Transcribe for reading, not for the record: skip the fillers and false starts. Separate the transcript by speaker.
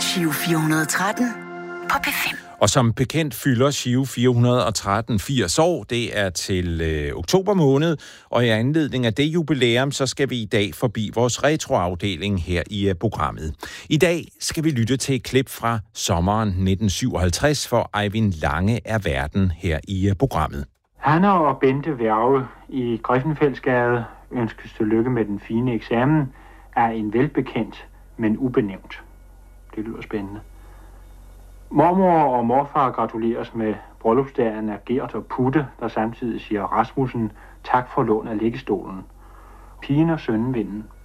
Speaker 1: Giro 413 på P5.
Speaker 2: Og som bekendt fylder Giro 413 80 år. Det er til oktober måned, og i anledning af det jubilæum, så skal vi i dag forbi vores retroafdeling her i programmet. I dag skal vi lytte til et klip fra sommeren 1957, for Eivind Lange er værten her i programmet.
Speaker 3: Hanna og Bente Værge i Griffenfeldsgade ønskes tillykke med den fine eksamen, er en velbekendt, men ubenævnt. Det lyder spændende. Mormor og morfar gratuleres med bryllupsdagen af Gert og Putte, der samtidig siger Rasmussen tak for lån af liggestolen. Pigen og sønnen vinden.